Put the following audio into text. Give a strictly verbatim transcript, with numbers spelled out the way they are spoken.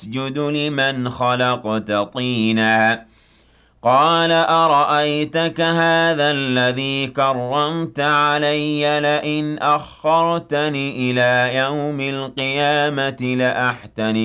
اسْجُدْ لِمَنْ خَلَقْتَ طِينًا قَالَ أَرَأَيْتَكَ هَٰذَا الَّذِي كَرَّمْتَ عَلَيَّ لَئِنْ أَخَّرْتَنِ إِلَىٰ يَوْمِ الْقِيَامَةِ لَأَحْتَنِكَنَّ